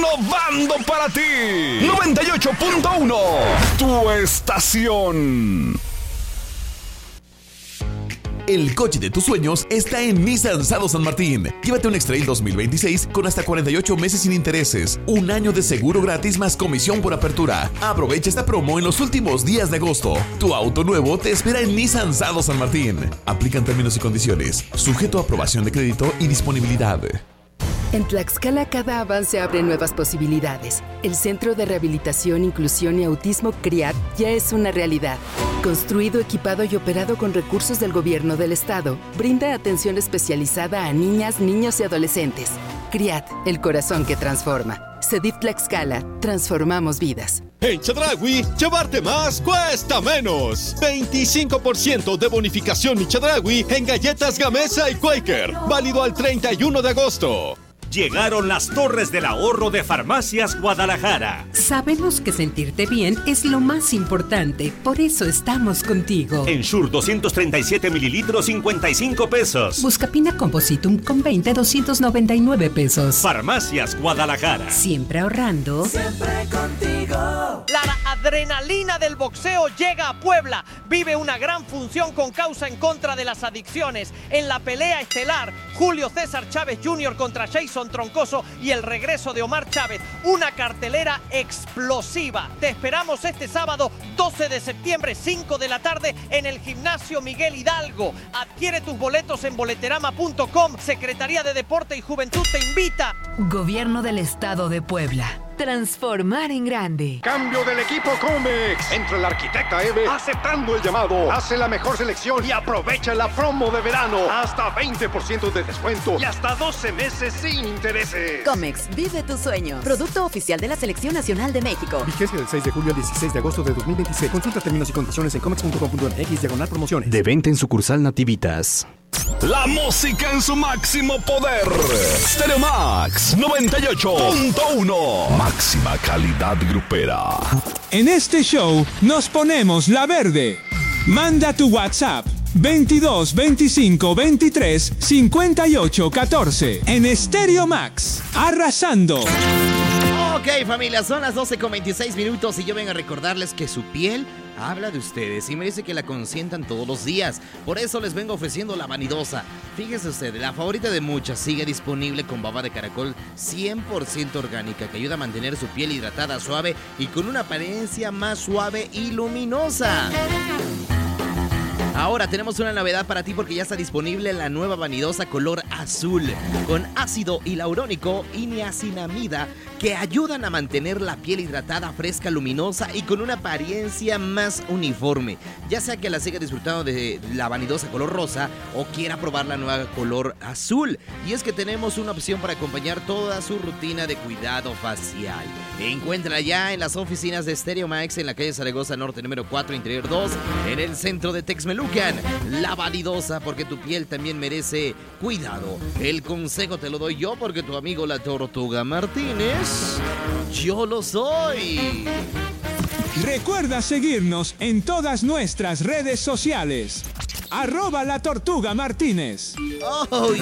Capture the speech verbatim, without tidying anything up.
innovando para ti. noventa y ocho punto uno, tu estación. El coche de tus sueños está en Nissan Sado San Martín. Llévate un X-Trail dos mil veintiséis con hasta cuarenta y ocho meses sin intereses, un año de seguro gratis más comisión por apertura. Aprovecha esta promo en los últimos días de agosto. Tu auto nuevo te espera en Nissan Sado San Martín. Aplican términos y condiciones, sujeto a aprobación de crédito y disponibilidad. En Tlaxcala cada avance abre nuevas posibilidades. El Centro de Rehabilitación, Inclusión y Autismo CRIAT ya es una realidad. Construido, equipado y operado con recursos del gobierno del estado, brinda atención especializada a niñas, niños y adolescentes. CRIAT, el corazón que transforma. CEDIF Tlaxcala, transformamos vidas. En Chedraui, llevarte más cuesta menos. veinticinco por ciento de bonificación y Chedraui en galletas Gamesa y Quaker. Válido al treinta y uno de agosto. Llegaron las torres del ahorro de Farmacias Guadalajara. Sabemos que sentirte bien es lo más importante, por eso estamos contigo. Ensure doscientos treinta y siete mililitros, cincuenta y cinco pesos. Buscapina Compositum con veinte, doscientos noventa y nueve pesos. Farmacias Guadalajara. Siempre ahorrando. Siempre contigo. La adrenalina del boxeo llega a Puebla. Vive una gran función con causa en contra de las adicciones. En la pelea estelar, Julio César Chávez junior contra Jason Troncoso y el regreso de Omar Chávez. Una cartelera explosiva. Te esperamos este sábado doce de septiembre, cinco de la tarde, en el Gimnasio Miguel Hidalgo. Adquiere tus boletos en boleterama punto com. Secretaría de Deporte y Juventud te invita. Gobierno del Estado de Puebla. Transformar en grande. Cambio del equipo Comex. Entra el arquitecta Eve aceptando el llamado. Hace la mejor selección y aprovecha la promo de verano. Hasta veinte por ciento de descuento y hasta doce meses sin intereses. Comex, vive tus sueños. Producto oficial de la Selección Nacional de México. Vigencia del seis de julio al dieciséis de agosto de dos mil veintiséis. Consulta términos y condiciones en comex punto com punto m x diagonal promociones. De venta en sucursal Nativitas. La música en su máximo poder. Stereo Max noventa y ocho punto uno. Máxima calidad grupera. En este show nos ponemos la verde. Manda tu WhatsApp veintidós veinticinco veintitrés cincuenta y ocho catorce. En Stereo Max, arrasando. Ok, familia, son las doce con veintiséis minutos y yo vengo a recordarles que su piel habla de ustedes y merece que la consientan todos los días. Por eso les vengo ofreciendo la Vanidosa. Fíjese usted, la favorita de muchas sigue disponible con baba de caracol cien por ciento orgánica que ayuda a mantener su piel hidratada, suave y con una apariencia más suave y luminosa. Ahora tenemos una novedad para ti porque ya está disponible la nueva Vanidosa color azul con ácido hialurónico y niacinamida que ayudan a mantener la piel hidratada, fresca, luminosa y con una apariencia más uniforme. Ya sea que la siga disfrutando de la Vanidosa color rosa o quiera probar la nueva color azul. Y es que tenemos una opción para acompañar toda su rutina de cuidado facial. Encuéntrala ya en las oficinas de Stereo Max en la calle Zaragoza Norte número cuatro, Interior dos, en el centro de Texmelucan. La Vanidosa, porque tu piel también merece cuidado. El consejo te lo doy yo porque tu amigo la Tortuga Martínez, yo lo soy. Recuerda seguirnos en todas nuestras redes sociales. Arroba la Tortuga Martínez. Oh,